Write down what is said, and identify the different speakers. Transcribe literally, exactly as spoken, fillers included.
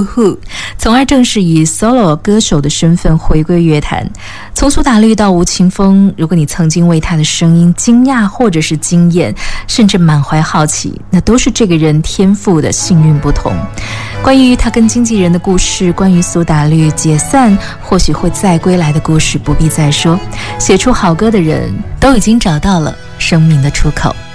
Speaker 1: 呼呼，从而正式以 solo 歌手的身份回归乐坛。从苏打绿到吴青峰，如果你曾经为他的声音惊讶或者是惊艳，甚至满怀好奇，那都是这个人天赋的幸运不同。关于他跟经纪人的故事，关于苏打绿解散或许会再归来的故事，不必再说。写出好歌的人都已经找到了生命的出口。